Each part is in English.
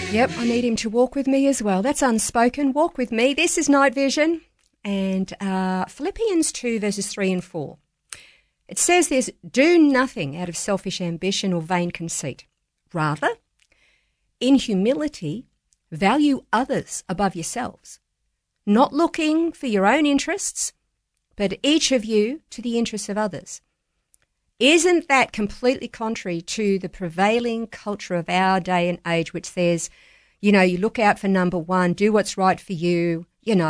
Yep, I need him to walk with me as well. That's unspoken. Walk with me. This is Night Vision. And Philippians 2 verses 3 and 4. It says this, do nothing out of selfish ambition or vain conceit. Rather, in humility, value others above yourselves, not looking for your own interests, but each of you to the interests of others. Isn't that completely contrary to the prevailing culture of our day and age, which says, you know, you look out for number one, do what's right for you,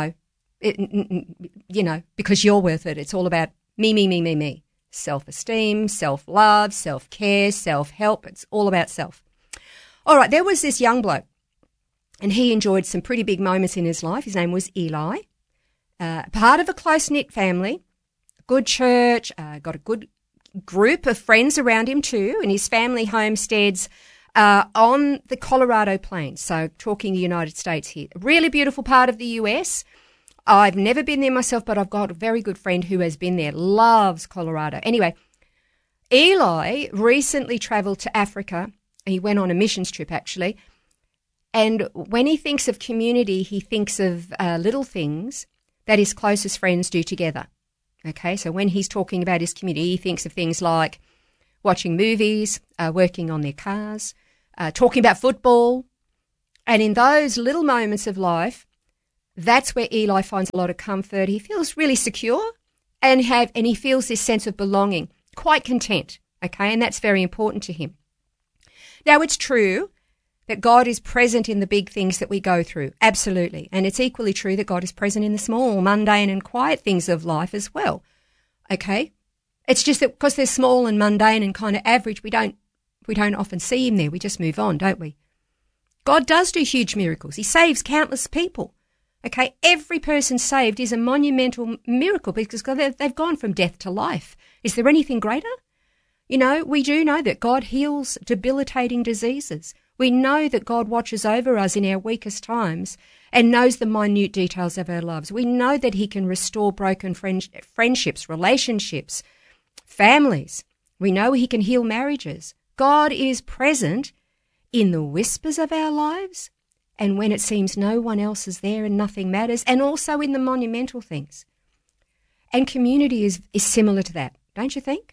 because you're worth it. It's all about me. Self-esteem, self-love, self-care, self-help. It's all about self. All right, there was this young bloke, and he enjoyed some pretty big moments in his life. His name was Eli, part of a close-knit family, good church, got a good group of friends around him too, and his family homesteads on the Colorado Plains, so talking the United States here. A really beautiful part of the US. I've never been there myself, but I've got a very good friend who has been there, loves Colorado. Anyway, Eli recently travelled to Africa. He went on a missions trip, actually. And when he thinks of community, he thinks of little things that his closest friends do together. Okay, so when he's talking about his community, he thinks of things like watching movies, working on their cars, talking about football. And in those little moments of life, that's where Eli finds a lot of comfort. He feels really secure and he feels this sense of belonging, quite content, okay, and that's very important to him. Now, it's true that God is present in the big things that we go through, absolutely, and it's equally true that God is present in the small, mundane and quiet things of life as well, okay? It's just that because they're small and mundane and kind of average, we don't often see him there. We just move on, don't we? God does do huge miracles. He saves countless people. Okay, every person saved is a monumental miracle because they've gone from death to life. Is there anything greater? You know, we do know that God heals debilitating diseases. We know that God watches over us in our weakest times and knows the minute details of our lives. We know that he can restore broken friendships, relationships, families. We know he can heal marriages. God is present in the whispers of our lives and when it seems no one else is there and nothing matters, and also in the monumental things. And community is similar to that, don't you think?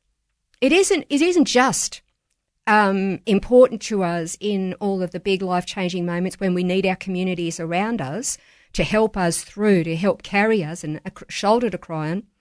It isn't just important to us in all of the big life-changing moments when we need our communities around us to help us through, to help carry us and a shoulder to cry on.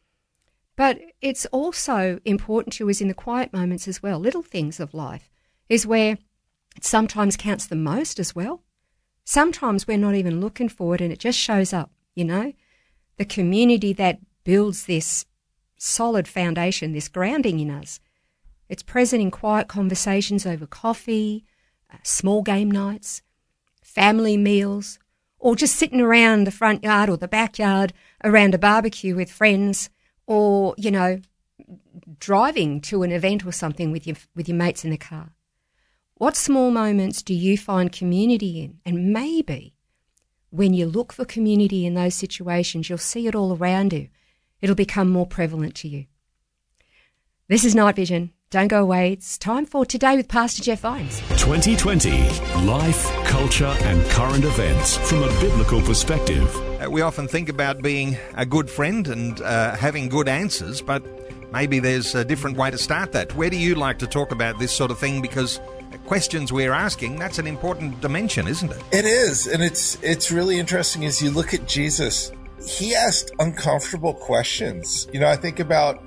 But it's also important to us in the quiet moments as well. Little things of life is where it sometimes counts the most as well. Sometimes we're not even looking for it and it just shows up, you know. The community that builds this solid foundation, this grounding in us. It's present in quiet conversations over coffee, small game nights, family meals, or just sitting around the front yard or the backyard around a barbecue with friends, or, you know, driving to an event or something with your mates in the car. What small moments do you find community in? And maybe when you look for community in those situations, you'll see it all around you. It'll become more prevalent to you. This is Night Vision. Don't go away. It's time for Today with Pastor Jeff Vines. 2020, life, culture and current events from a biblical perspective. We often think about being a good friend and having good answers, but maybe there's a different way to start that. Where do you like to talk about this sort of thing? Because questions we're asking, that's an important dimension, isn't it? It is, and it's really interesting as you look at Jesus. He asked uncomfortable questions. You know, I think about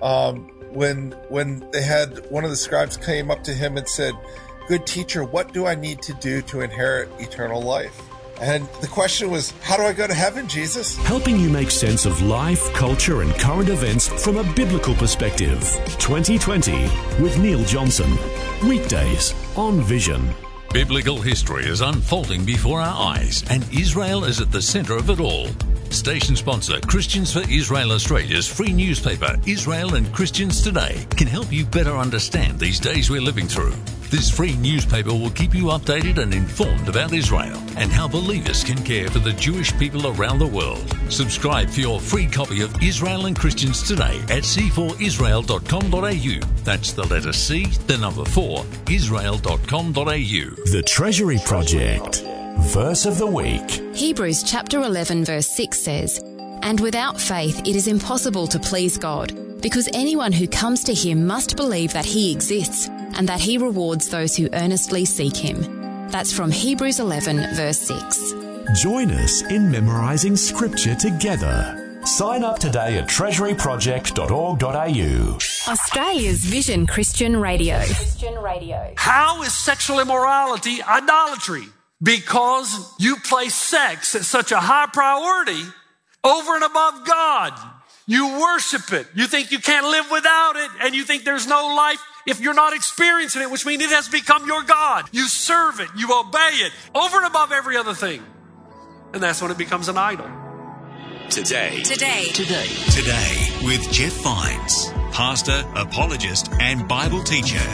when they had one of the scribes came up to him and said, "Good teacher, what do I need to do to inherit eternal life?" And the question was, how do I go to heaven, Jesus? Helping you make sense of life, culture and current events from a biblical perspective. 2020 with Neil Johnson. Weekdays on Vision. Biblical history is unfolding before our eyes, and Israel is at the centre of it all. Station sponsor Christians for Israel Australia's free newspaper, Israel and Christians Today, can help you better understand these days we're living through. This free newspaper will keep you updated and informed about Israel and how believers can care for the Jewish people around the world. Subscribe for your free copy of Israel and Christians Today at c4israel.com.au. That's the letter C, the number 4, israel.com.au. The Treasury Project. Verse of the week. Hebrews chapter 11 verse 6 says, "And without faith it is impossible to please God, because anyone who comes to him must believe that he exists and that he rewards those who earnestly seek him." That's from Hebrews 11 verse 6. Join us in memorising Scripture together. Sign up today at treasuryproject.org.au. Australia's Vision Christian Radio. How is sexual immorality idolatry? Because you place sex at such a high priority over and above God. You worship it. You think you can't live without it, and you think there's no life if you're not experiencing it, which means it has become your God. You serve it. You obey it over and above every other thing. And that's when it becomes an idol. Today with Jeff Vines, pastor, apologist, and Bible teacher.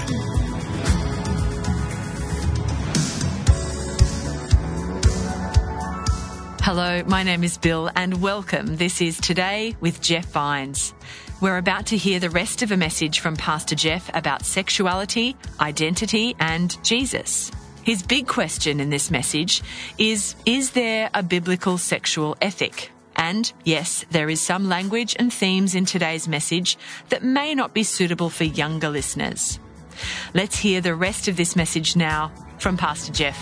Hello, my name is Bill and welcome. This is Today with Jeff Vines. We're about to hear the rest of a message from Pastor Jeff about sexuality, identity and Jesus. His big question in this message is there a biblical sexual ethic? And yes, there is some language and themes in today's message that may not be suitable for younger listeners. Let's hear the rest of this message now from Pastor Jeff.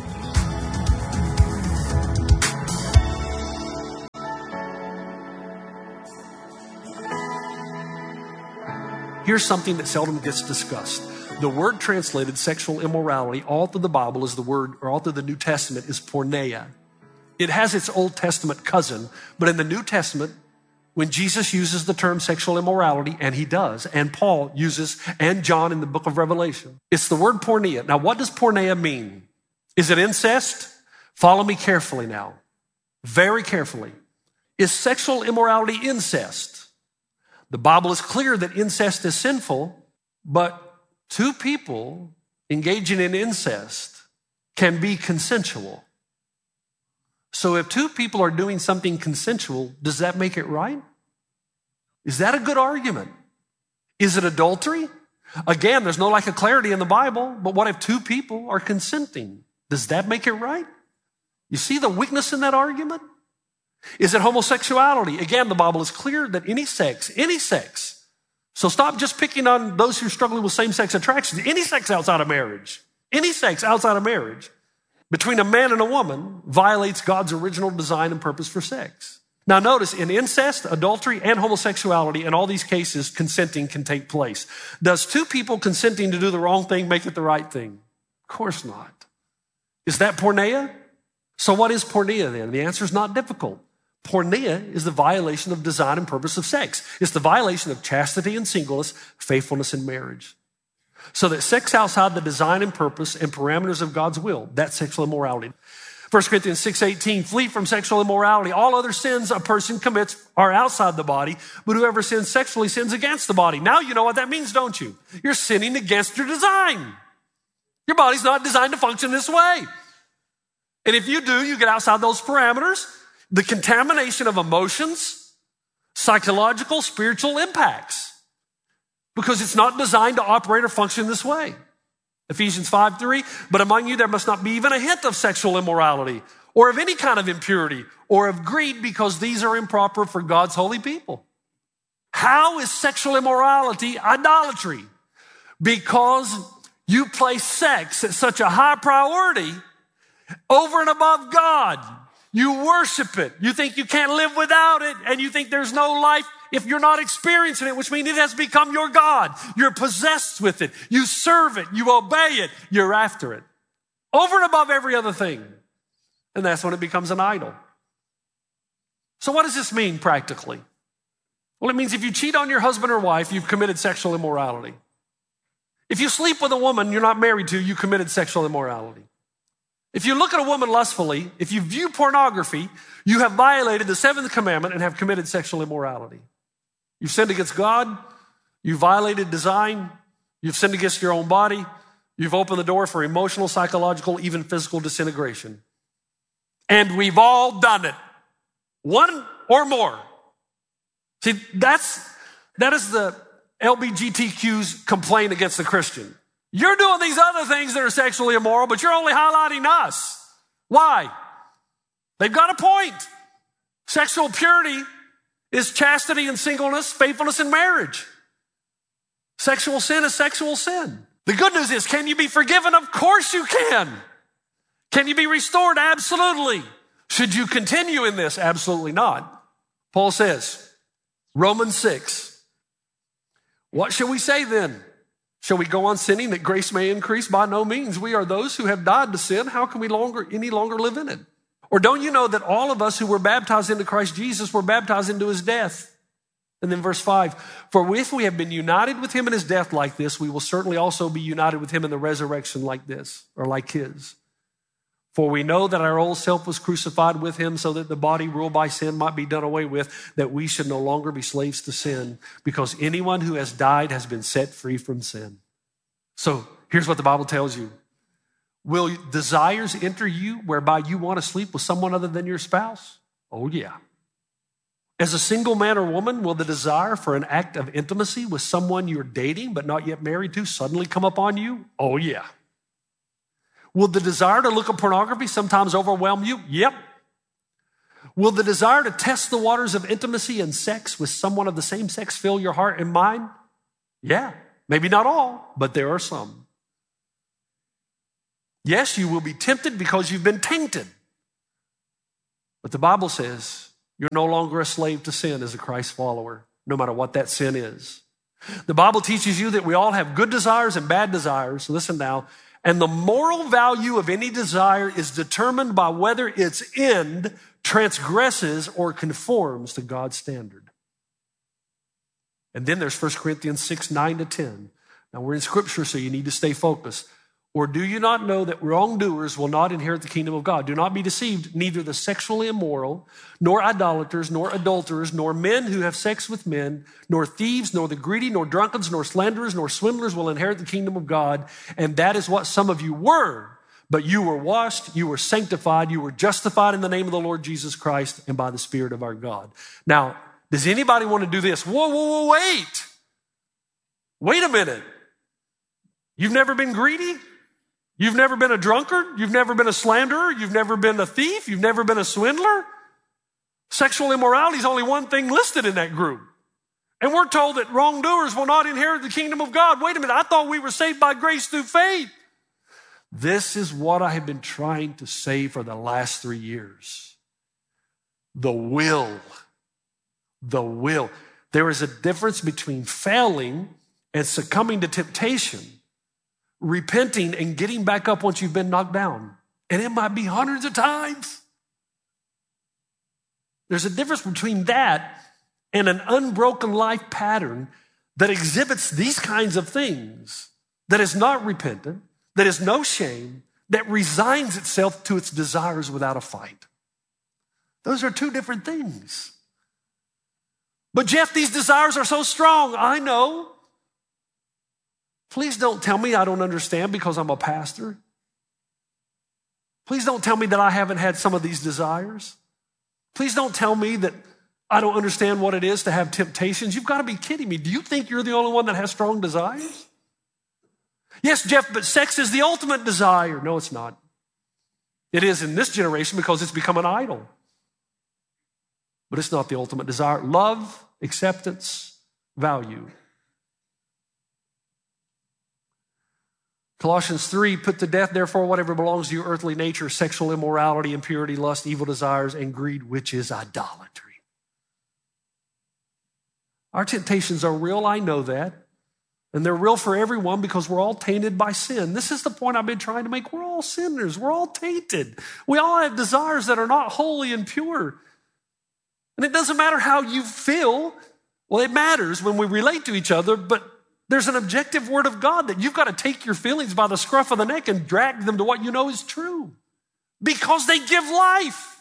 Here's something that seldom gets discussed. The word translated sexual immorality all through the Bible is the word, or all through the New Testament, is porneia. It has its Old Testament cousin, but in the New Testament, when Jesus uses the term sexual immorality, and he does, and Paul uses, and John in the book of Revelation, it's the word porneia. Now, what does porneia mean? Is it incest? Follow me carefully now. Very carefully. Is sexual immorality incest? The Bible is clear that incest is sinful, but two people engaging in incest can be consensual. So if two people are doing something consensual, does that make it right? Is that a good argument? Is it adultery? Again, there's no lack of clarity in the Bible, but what if two people are consenting? Does that make it right? You see the weakness in that argument? Is it homosexuality? Again, the Bible is clear that any sex. So stop just picking on those who are struggling with same-sex attractions. Any sex outside of marriage between a man and a woman violates God's original design and purpose for sex. Now notice, in incest, adultery, and homosexuality, in all these cases, consenting can take place. Does two people consenting to do the wrong thing make it the right thing? Of course not. Is that porneia? So what is porneia then? The answer is not difficult. Porneia is the violation of design and purpose of sex. It's the violation of chastity and singleness, faithfulness in marriage. So that sex outside the design and purpose and parameters of God's will, that's sexual immorality. 1 Corinthians 6:18, flee from sexual immorality. All other sins a person commits are outside the body, but whoever sins sexually sins against the body. Now you know what that means, don't you? You're sinning against your design. Your body's not designed to function this way. And if you do, you get outside those parameters. The contamination of emotions, psychological, spiritual impacts, because it's not designed to operate or function this way. Ephesians 5:3, but among you there must not be even a hint of sexual immorality or of any kind of impurity or of greed, because these are improper for God's holy people. How is sexual immorality idolatry? Because you place sex at such a high priority over and above God. You worship it. You think you can't live without it, and you think there's no life if you're not experiencing it, which means it has become your God. You're possessed with it. You serve it. You obey it. You're after it. Over and above every other thing. And that's when it becomes an idol. So what does this mean practically? Well, it means if you cheat on your husband or wife, you've committed sexual immorality. If you sleep with a woman you're not married to, you committed sexual immorality. If you look at a woman lustfully, if you view pornography, you have violated the seventh commandment and have committed sexual immorality. You've sinned against God. You've violated design. You've sinned against your own body. you've opened the door for emotional, psychological, even physical disintegration. And we've all done it. One or more. See, that is the LGBTQ's complaint against the Christian. You're doing these other things that are sexually immoral, but you're only highlighting us. Why? They've got a point. Sexual purity is chastity and singleness, faithfulness in marriage. Sexual sin is sexual sin. The good news is, can you be forgiven? Of course you can. Can you be restored? Absolutely. Should you continue in this? Absolutely not. Paul says, Romans 6, what shall we say then? Shall we go on sinning that grace may increase? By no means. We are those who have died to sin. How can we any longer live in it? Or don't you know that all of us who were baptized into Christ Jesus were baptized into his death? And then verse 5, for if we have been united with him in his death like this, we will certainly also be united with him in the resurrection like this, or like his. For we know that our old self was crucified with him so that the body ruled by sin might be done away with, that we should no longer be slaves to sin, because anyone who has died has been set free from sin. So here's what the Bible tells you. Will desires enter you whereby you want to sleep with someone other than your spouse? Oh, yeah. As a single man or woman, will the desire for an act of intimacy with someone you're dating but not yet married to suddenly come upon you? Oh, yeah. Will the desire to look at pornography sometimes overwhelm you? Yep. Will the desire to test the waters of intimacy and sex with someone of the same sex fill your heart and mind? Yeah. Maybe not all, but there are some. Yes, you will be tempted because you've been tainted. But the Bible says you're no longer a slave to sin as a Christ follower, no matter what that sin is. The Bible teaches you that we all have good desires and bad desires. Listen now. And the moral value of any desire is determined by whether its end transgresses or conforms to God's standard. And then there's 1 Corinthians 6, 9 to 10. Now we're in Scripture, so you need to stay focused. Or do you not know that wrongdoers will not inherit the kingdom of God? Do not be deceived. Neither the sexually immoral, nor idolaters, nor adulterers, nor men who have sex with men, nor thieves, nor the greedy, nor drunkards, nor slanderers, nor swindlers will inherit the kingdom of God. And that is what some of you were. But you were washed, you were sanctified, you were justified in the name of the Lord Jesus Christ and by the Spirit of our God. Now, does anybody want to do this? Whoa, wait. Wait a minute. You've never been greedy? You've never been a drunkard? You've never been a slanderer? You've never been a thief? You've never been a swindler? Sexual immorality is only one thing listed in that group. And we're told that wrongdoers will not inherit the kingdom of God. Wait a minute, I thought we were saved by grace through faith. This is what I have been trying to say for the last 3 years. The will. There is a difference between failing and succumbing to temptation, repenting and getting back up once you've been knocked down. And it might be hundreds of times. There's a difference between that and an unbroken life pattern that exhibits these kinds of things, that is not repentant, that is no shame, that resigns itself to its desires without a fight. Those are two different things. But Jeff, these desires are so strong. I know. Please don't tell me I don't understand because I'm a pastor. Please don't tell me that I haven't had some of these desires. Please don't tell me that I don't understand what it is to have temptations. You've got to be kidding me. Do you think you're the only one that has strong desires? Yes, Jeff, but sex is the ultimate desire. No, it's not. It is in this generation because it's become an idol. But it's not the ultimate desire. Love, acceptance, value. Colossians 3, put to death, therefore, whatever belongs to your earthly nature, sexual immorality, impurity, lust, evil desires, and greed, which is idolatry. Our temptations are real, I know that. And they're real for everyone because we're all tainted by sin. This is the point I've been trying to make. We're all sinners. We're all tainted. We all have desires that are not holy and pure. And it doesn't matter how you feel. Well, it matters when we relate to each other, but there's an objective word of God that you've got to take your feelings by the scruff of the neck and drag them to what you know is true because they give life.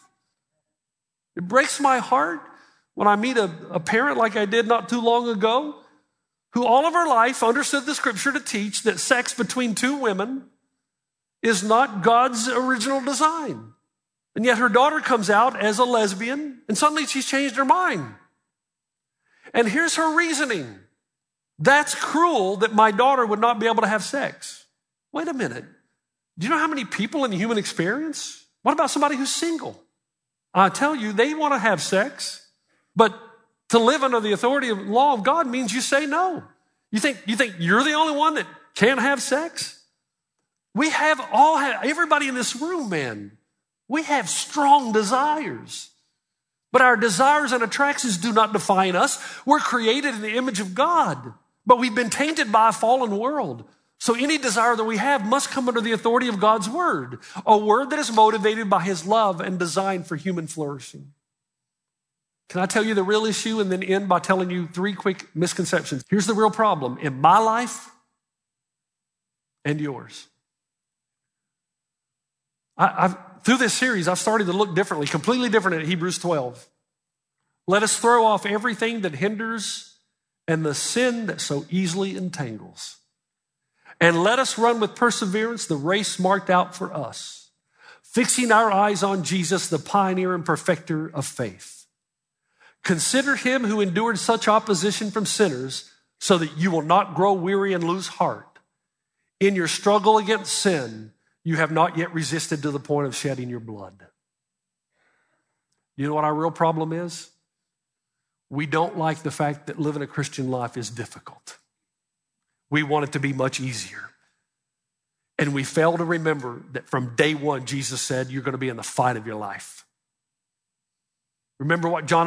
It breaks my heart when I meet a parent like I did not too long ago who all of her life understood the scripture to teach that sex between two women is not God's original design. And yet her daughter comes out as a lesbian, and suddenly she's changed her mind. And here's her reasoning. That's cruel that my daughter would not be able to have sex. Wait a minute. Do you know how many people in the human experience? What about somebody who's single? I tell you, they want to have sex, but to live under the authority of the law of God means you say no. You think you're the only one that can't have sex? We have everybody in this room, man. We have strong desires. But our desires and attractions do not define us. We're created in the image of God, but we've been tainted by a fallen world. So any desire that we have must come under the authority of God's word, a word that is motivated by his love and designed for human flourishing. Can I tell you the real issue and then end by telling you 3 quick misconceptions? Here's the real problem in my life and yours. Through this series, I've started to look differently, completely different at Hebrews 12. Let us throw off everything that hinders and the sin that so easily entangles. And let us run with perseverance the race marked out for us, fixing our eyes on Jesus, the pioneer and perfecter of faith. Consider him who endured such opposition from sinners so that you will not grow weary and lose heart. In your struggle against sin, you have not yet resisted to the point of shedding your blood. You know what our real problem is? We don't like the fact that living a Christian life is difficult. We want it to be much easier. And we fail to remember that from day one, Jesus said, you're going to be in the fight of your life. Remember what John